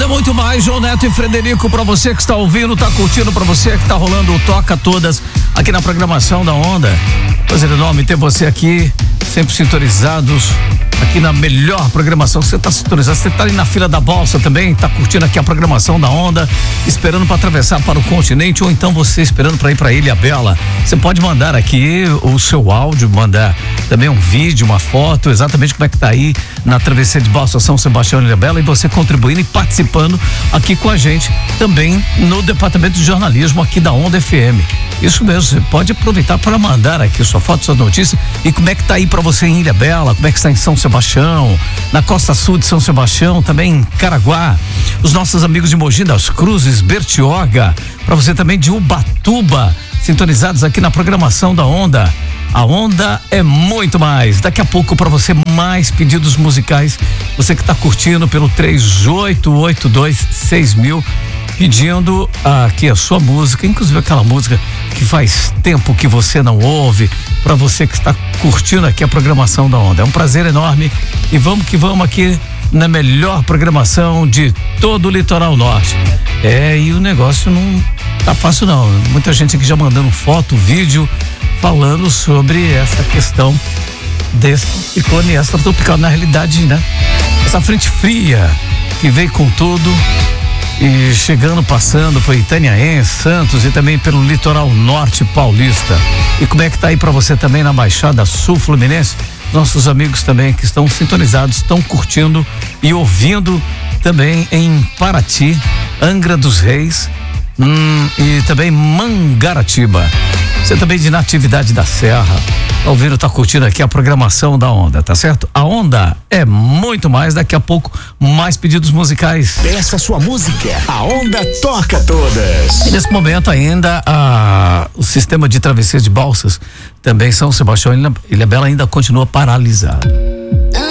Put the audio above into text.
Onda é muito mais, João Neto e Frederico, pra você que está ouvindo, tá curtindo, pra você que tá rolando o Toca Todas aqui na programação da Onda. Prazer enorme ter você aqui, sempre sintonizados aqui na melhor programação. Você tá sintonizado, você tá ali na fila da Balsa também, tá curtindo aqui a programação da Onda, esperando para atravessar para o continente, ou então você esperando para ir para Ilhabela. Você pode mandar aqui o seu áudio, mandar também um vídeo, uma foto, exatamente como é que tá aí na travessia de Balsa São Sebastião e Ilhabela, e você contribuindo e participando aqui com a gente também no departamento de jornalismo aqui da Onda FM. Isso mesmo, você pode aproveitar para mandar aqui sua foto, sua notícia, e como é que tá aí para você em Ilhabela, como é que está em São Sebastião, na costa sul de São Sebastião, também em Caraguá, os nossos amigos de Mogi das Cruzes, Bertioga, para você também de Ubatuba, sintonizados aqui na programação da Onda. A Onda é muito mais. Daqui a pouco para você mais pedidos musicais. Você que está curtindo pelo 38826000, pedindo aqui a sua música, inclusive aquela música que faz tempo que você não ouve, para você que está curtindo aqui a programação da Onda. É um prazer enorme e vamos que vamos aqui na melhor programação de todo o litoral norte. E o negócio não tá fácil não. Muita gente aqui já mandando foto, vídeo, falando sobre essa questão desse ciclone extratropical. Na realidade, né? Essa frente fria que veio com tudo e chegando, passando por Itanhaém, Santos e também pelo litoral norte paulista. E como é que tá aí para você também na Baixada Sul Fluminense? Nossos amigos também que estão sintonizados, estão curtindo e ouvindo também em Paraty, Angra dos Reis, e também Mangaratiba. Você também de Natividade da Serra, tá ouvindo, tá curtindo aqui a programação da Onda, tá certo? A Onda é muito mais, daqui a pouco mais pedidos musicais. Peça sua música, a Onda toca todas. E nesse momento ainda o sistema de travessia de balsas, também São Sebastião e Ilhabela ainda continua paralisado.